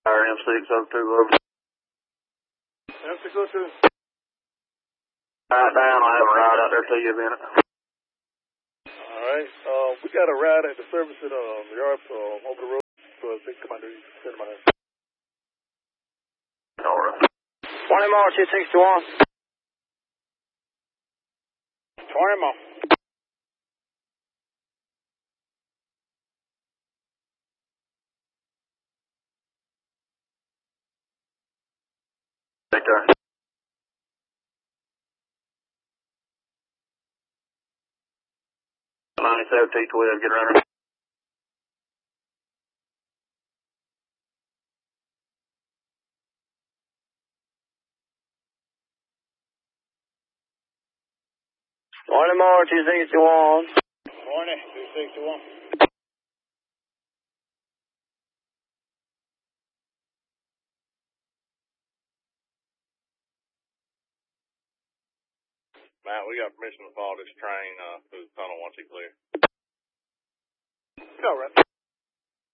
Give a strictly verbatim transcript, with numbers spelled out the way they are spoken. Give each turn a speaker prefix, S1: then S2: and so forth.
S1: R M six oh two over.
S2: M six oh two.
S1: Right down, I'll have a ride out there to you in a minute.
S2: Alright, um, we got a ride at the service at um, the yard um, over the road. So I think come on, dude, send my hand.
S1: Alright.
S3: twenty more, two sixty-one.
S2: twenty more.
S1: Take care. ninety-seven T twelve, get around her.
S3: twenty more, two sixty-one.
S2: twenty, two sixty-one. Matt, we got permission to follow this train uh, through the tunnel once it's clear. All right.